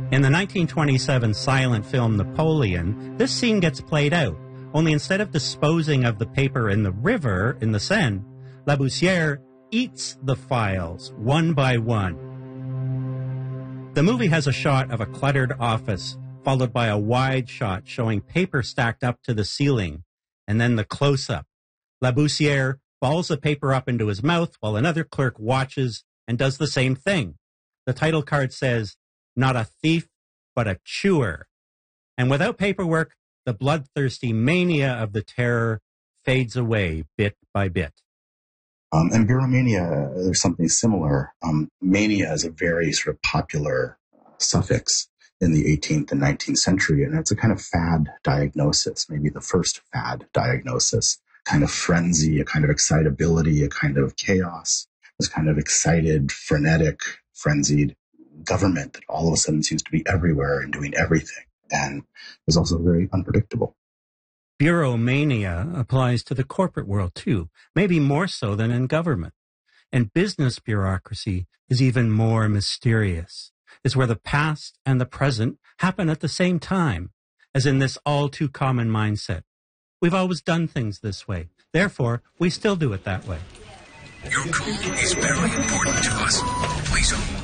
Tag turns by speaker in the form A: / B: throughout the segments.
A: In the 1927 silent film Napoleon, this scene gets played out, only instead of disposing of the paper in the river, in the Seine, Laboussière eats the files one by one. The movie has a shot of a cluttered office, followed by a wide shot showing paper stacked up to the ceiling, and then the close-up. Laboussière balls the paper up into his mouth while another clerk watches and does the same thing. The title card says, "Not a thief, but a chewer." And without paperwork, the bloodthirsty mania of the terror fades away bit by bit.
B: And Bureaumania, there's something similar. Mania is a very sort of popular suffix in the 18th and 19th century, and it's a kind of fad diagnosis, maybe the first fad diagnosis, kind of frenzy, a kind of excitability, a kind of chaos, this kind of excited, frenetic, frenzied government that all of a sudden seems to be everywhere and doing everything, and is also very unpredictable.
A: Bureaumania applies to the corporate world too, maybe more so than in government. And business bureaucracy is even more mysterious. It's where the past and the present happen at the same time, as in this all too common mindset. We've always done things this way. Therefore, we still do it that way.
C: Your call is very important to us. Please hold.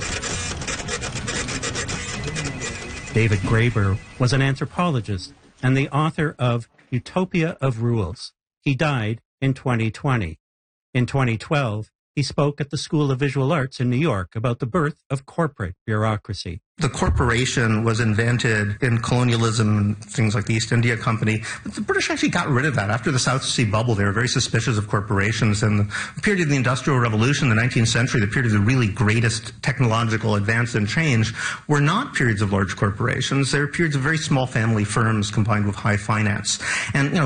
A: David Graeber was an anthropologist and the author of Utopia of Rules. He died in 2020. In 2012, he spoke at the School of Visual Arts in New York about the birth of corporate bureaucracy.
D: The corporation was invented in colonialism and things like the East India Company. But the British actually got rid of that. After the South Sea Bubble, they were very suspicious of corporations. And the period of the Industrial Revolution, the 19th century, the period of the really greatest technological advance and change, were not periods of large corporations. They were periods of very small family firms combined with high finance. And,